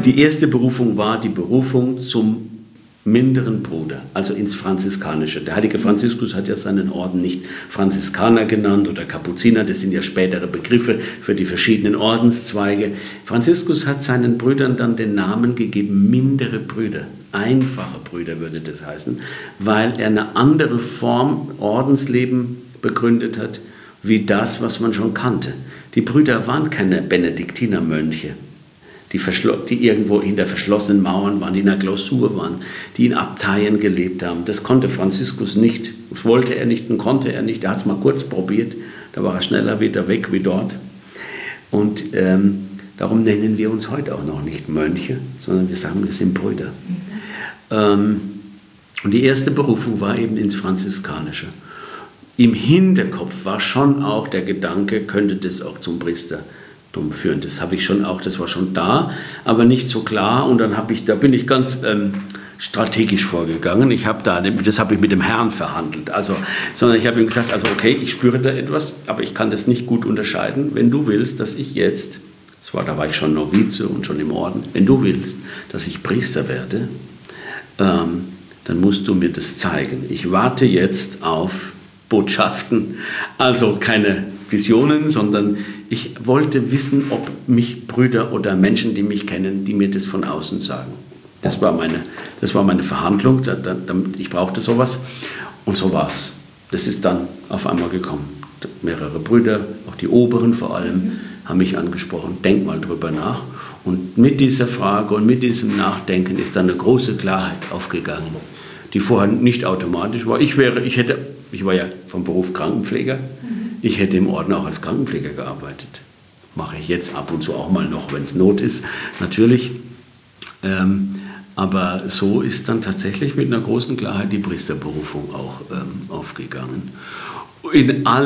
Die erste Berufung war die Berufung zum minderen Bruder, also ins Franziskanische. Der heilige Franziskus hat ja seinen Orden nicht Franziskaner genannt oder Kapuziner, das sind ja spätere Begriffe für die verschiedenen Ordenszweige. Franziskus hat seinen Brüdern dann den Namen gegeben, mindere Brüder, einfache Brüder würde das heißen, weil er eine andere Form Ordensleben begründet hat, wie das, was man schon kannte. Die Brüder waren keine Benediktinermönche, die irgendwo hinter verschlossenen Mauern waren, die in der Klausur waren, die in Abteien gelebt haben. Das konnte Franziskus nicht, das wollte er nicht und konnte er nicht. Er hat es mal kurz probiert, da war er schneller wieder weg wie dort. Und darum nennen wir uns heute auch noch nicht Mönche, sondern wir sagen, wir sind Brüder. Und die erste Berufung war eben ins Franziskanische. Im Hinterkopf war schon auch der Gedanke, könnte das auch zum Priestertum führen. Das war schon da, aber nicht so klar. Und dann bin ich ganz strategisch vorgegangen. Das habe ich mit dem Herrn verhandelt. Sondern ich habe ihm gesagt, okay, ich spüre da etwas, aber ich kann das nicht gut unterscheiden. Wenn du willst, dass ich jetzt, da war ich schon Novize und schon im Orden, wenn du willst, dass ich Priester werde, dann musst du mir das zeigen. Ich warte jetzt auf Botschaften, also keine Visionen, sondern ich wollte wissen, ob mich Brüder oder Menschen, die mich kennen, die mir das von außen sagen. Das war meine Verhandlung, ich brauchte sowas und so war es. Das ist dann auf einmal gekommen. Mehrere Brüder, auch die Oberen vor allem, haben mich angesprochen, denk mal drüber nach. Und mit dieser Frage und mit diesem Nachdenken ist dann eine große Klarheit aufgegangen, die vorher nicht automatisch war. Ich war ja vom Beruf Krankenpfleger. Ich hätte im Orden auch als Krankenpfleger gearbeitet. Mache ich jetzt ab und zu auch mal noch, wenn es Not ist, natürlich. Aber so ist dann tatsächlich mit einer großen Klarheit die Priesterberufung auch aufgegangen. In